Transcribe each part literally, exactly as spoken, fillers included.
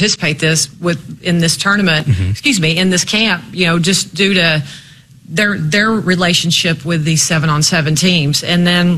participate this with in this tournament, Mm-hmm. excuse me, in this camp, you know, just due to their their relationship with these seven on seven teams. And then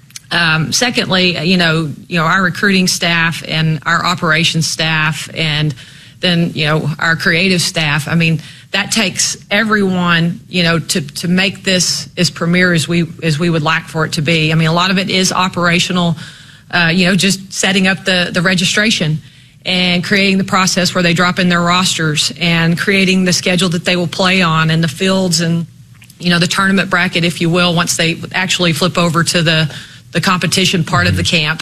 um, secondly, you know, you know, our recruiting staff and our operations staff, and then, you know, our creative staff. I mean, that takes everyone, you know, to, to make this as premier as we as we would like for it to be. I mean, a lot of it is operational, uh, you know, just setting up the, the registration and creating the process where they drop in their rosters and creating the schedule that they will play on and the fields and, you know, the tournament bracket, if you will, once they actually flip over to the, the competition part mm-hmm. of the camp.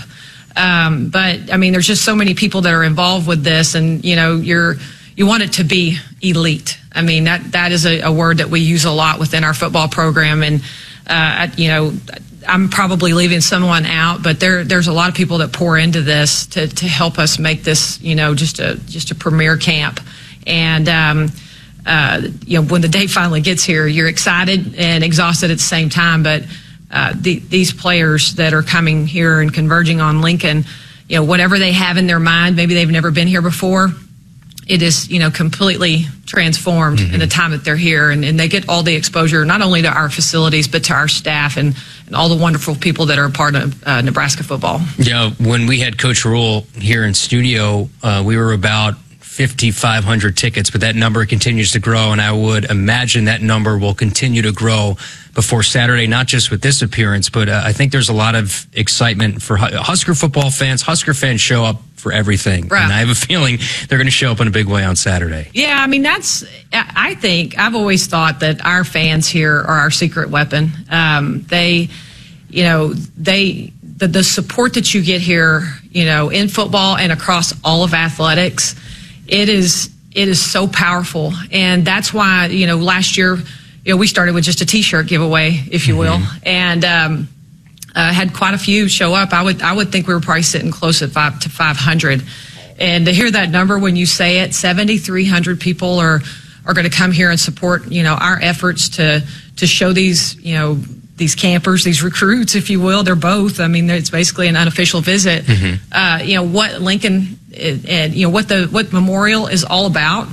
Um, but, I mean, there's just so many people that are involved with this, and, you know, you're you want it to be elite. I mean, that that is a, a word that we use a lot within our football program. And, uh, you know, I'm probably leaving someone out, but there there's a lot of people that pour into this to, to help us make this, you know, just a just a premier camp. And, um, uh, you know, when the day finally gets here, you're excited and exhausted at the same time. But uh, the, these players that are coming here and converging on Lincoln, you know, whatever they have in their mind, maybe they've never been here before, it is, you know, completely transformed mm-hmm. in the time that they're here, and, and they get all the exposure, not only to our facilities, but to our staff and, and all the wonderful people that are a part of uh, Nebraska football. Yeah, when we had Coach Rule here in studio, uh, we were about fifty-five hundred tickets, but that number continues to grow, and I would imagine that number will continue to grow before Saturday, not just with this appearance, but uh, I think there's a lot of excitement for Husker football fans. Husker fans show up for everything, right. And I have a feeling they're going to show up in a big way on Saturday. Yeah, I mean, that's, I think, I've always thought that our fans here are our secret weapon. Um, they, you know, they, the, the support that you get here, you know, in football and across all of athletics, it is, it is so powerful. And that's why, you know, last year, you know, we started with just a T-shirt giveaway, if you will, mm-hmm. and um, uh, had quite a few show up. I would I would think we were probably sitting close at five to five hundred, and to hear that number when you say it, seventy-three hundred people are are going to come here and support, you know, our efforts to to show these, you know, these campers, these recruits, if you will. They're both. I mean, it's basically an unofficial visit. Mm-hmm. Uh, you know what Lincoln and you know what the what Memorial is all about.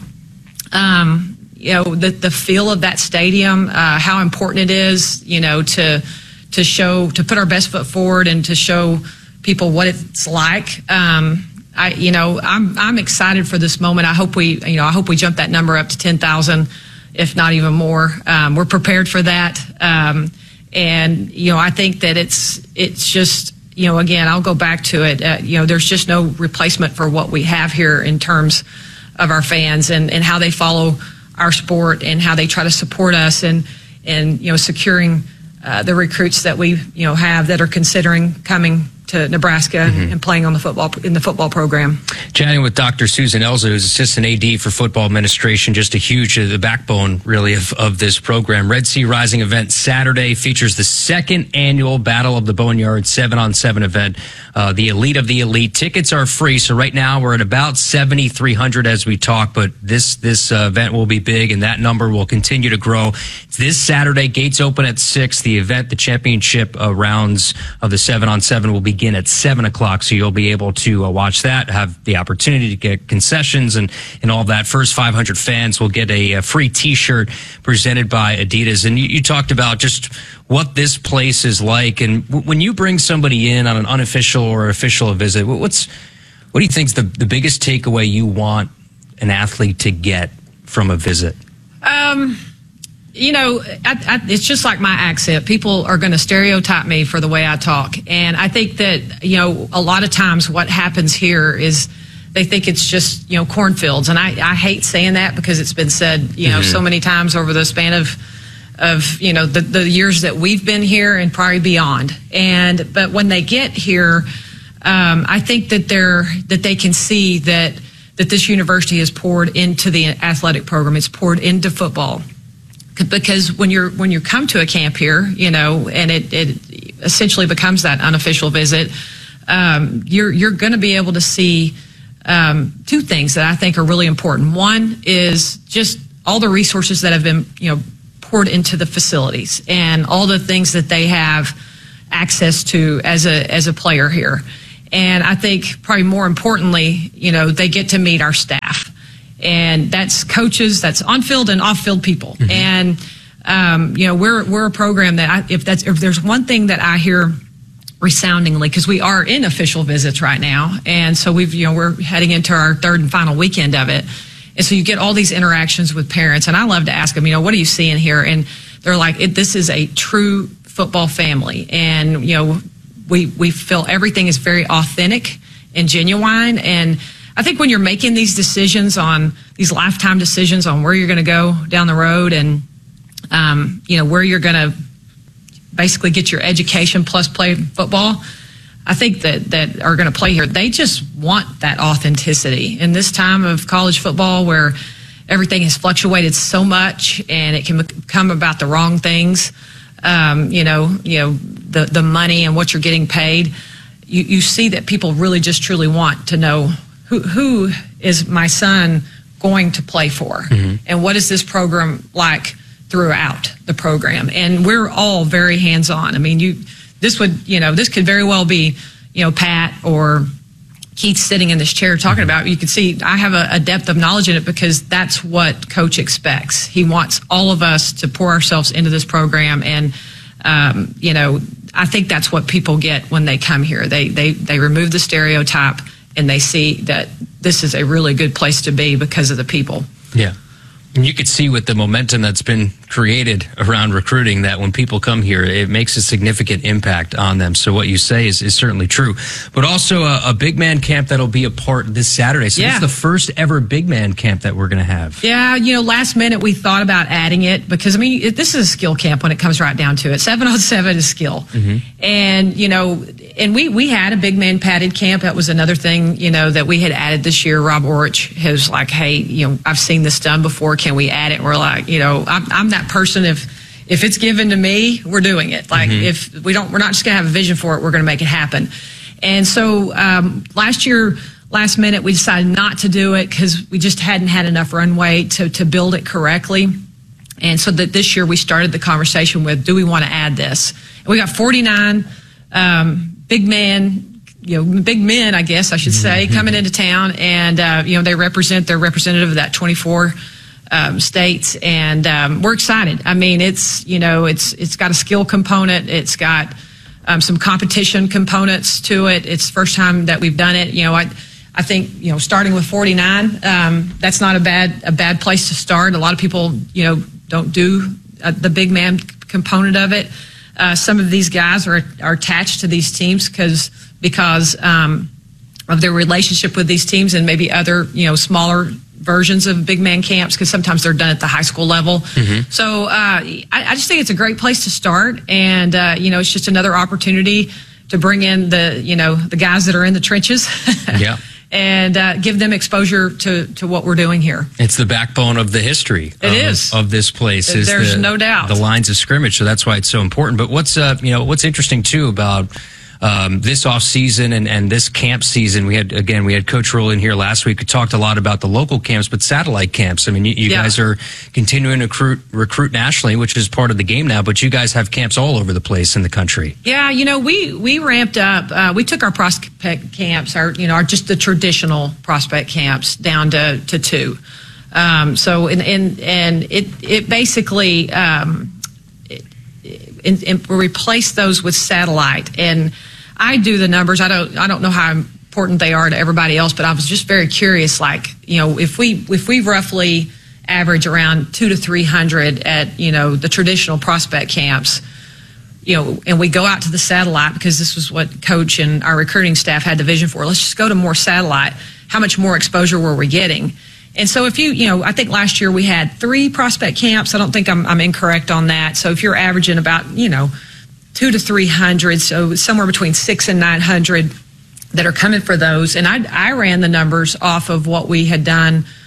Um, You know, the the feel of that stadium, uh, how important it is, you know, to to show, to put our best foot forward and to show people what it's like. Um, I, you know, I'm I'm excited for this moment. I hope we, you know, I hope we jump that number up to ten thousand, if not even more. Um, we're prepared for that, um, and you know, I think that it's it's just, you know, again, I'll go back to it. Uh, you know, there's just no replacement for what we have here in terms of our fans and and how they follow our sport and how they try to support us and, and you know, securing uh, the recruits that we, you know, have that are considering coming to Nebraska mm-hmm. and playing on the football in the football program. Chatting with Doctor Susan Elza, who's Assistant A D for Football Administration, just a huge, uh, the backbone, really, of, of this program. Red Sea Rising event Saturday features the second annual Battle of the Boneyard seven on seven event. Uh, the Elite of the Elite. Tickets are free, so right now we're at about seventy-three hundred as we talk, but this this uh, event will be big, and that number will continue to grow. It's this Saturday, gates open at six. The event, the championship uh, rounds of the seven on seven will begin at seven o'clock, so you'll be able to uh, watch that, have the opportunity to get concessions and, and all of that. First five hundred fans will get a, a free T-shirt presented by Adidas. And you, you talked about just what this place is like, and w- when you bring somebody in on an unofficial or official visit, what's what do you think is the, the biggest takeaway you want an athlete to get from a visit? Um, you know, I, I, it's just like my accent. People are going to stereotype me for the way I talk, and I think that, you know, a lot of times what happens here is they think it's just, you know, cornfields, and I, I hate saying that because it's been said, you know, mm-hmm. so many times over the span of of, you know, the, the years that we've been here and probably beyond. And, but when they get here, um, I think that they're, that they can see that, that this university has poured into the athletic program. It's poured into football. Because when you're, when you come to a camp here, you know, and it, it essentially becomes that unofficial visit, um, you're, you're going to be able to see, um, two things that I think are really important. One is just all the resources that have been, you know, poured into the facilities and all the things that they have access to as a as a player here. And I think probably more importantly, you know, they get to meet our staff. And that's coaches, that's on-field and off-field people. Mm-hmm. And, um, you know, we're we're a program that I, if that's if there's one thing that I hear resoundingly, because we are in official visits right now, and so we've you know we're heading into our third and final weekend of it, and so you get all these interactions with parents, and I love to ask them, you know, what are you seeing here? And they're like, it, this is a true football family, and you know, we we feel everything is very authentic and genuine. And I think when you're making these decisions on these lifetime decisions on where you're going to go down the road, and um, you know where you're going to basically get your education plus play football, I think that that are going to play here, they just want that authenticity in this time of college football where everything has fluctuated so much and it can become about the wrong things. Um, you know, you know the the money and what you're getting paid. You you see that people really just truly want to know who who is my son going to play for, mm-hmm. and what is this program like throughout the program. And we're all very hands-on. I mean, you, this would, you know, this could very well be, you know, Pat or Keith sitting in this chair talking about it. You can see I have a, a depth of knowledge in it because that's what Coach expects. He wants all of us to pour ourselves into this program. And, um, you know, I think that's what people get when they come here. They, they, they remove the stereotype and they see that this is a really good place to be because of the people. Yeah. And you could see with the momentum that's been created around recruiting that when people come here, it makes a significant impact on them. So what you say is, is certainly true. But also a, a big man camp that'll be a part this Saturday. So yeah. This is the first ever big man camp that we're going to have. Yeah, you know, last minute we thought about adding it because, I mean, it, this is a skill camp when it comes right down to it. Seven on seven is skill. Mm-hmm. And, you know, and we, we had a big man padded camp. That was another thing, you know, that we had added this year. Rob Orich was like, hey, you know, I've seen this done before. Can we add it? And we're like, you know, I'm, I'm that person. If if it's given to me, we're doing it. Like mm-hmm. if we don't, we're not just going to have a vision for it. We're going to make it happen. And so um, last year, last minute, we decided not to do it because we just hadn't had enough runway to to build it correctly. And so that this year we started the conversation with, do we want to add this? And we got forty-nine um, big man, you know, big men, I guess I should say, mm-hmm. coming into town, and uh, you know, they represent their representative of that twenty-four. Um, states, and um, we're excited. I mean, it's you know, it's it's got a skill component. It's got um, some competition components to it. It's the first time that we've done it. You know, I I think you know, starting with forty-nine, um, that's not a bad a bad place to start. A lot of people you know don't do uh, the big man component of it. Uh, some of these guys are are attached to these teams because because um, of their relationship with these teams and maybe other you know smaller versions of big man camps because sometimes they're done at the high school level. Mm-hmm. So uh, I, I just think it's a great place to start, and uh, you know it's just another opportunity to bring in the you know the guys that are in the trenches, yeah, and uh, give them exposure to to what we're doing here. It's the backbone of the history. It of, is of this place. Is There's the, no doubt the lines of scrimmage. So that's why it's so important. But what's uh you know what's interesting too about Um, this off season and, and this camp season, we had again we had Coach Rule in here last week. We talked a lot about the local camps, but satellite camps. I mean, you, you yeah. guys are continuing to recruit, recruit nationally, which is part of the game now. But you guys have camps all over the place in the country. Yeah, you know, we we ramped up. Uh, we took our prospect camps, our you know, our just the traditional prospect camps down to to two. Um, so and and and it it basically um, it, it, it replaced those with satellite. And I do the numbers. I don't. I don't know how important they are to everybody else, but I was just very curious. Like, you know, if we if we roughly average around two to three hundred at you know the traditional prospect camps, you know, and we go out to the satellite because this was what Coach and our recruiting staff had the vision for. Let's just go to more satellite. How much more exposure were we getting? And so if you, you know, I think last year we had three prospect camps. I don't think I'm, I'm incorrect on that. So if you're averaging about, you know, two to three hundred, so somewhere between six and nine hundred that are coming for those. And I, I ran the numbers off of what we had done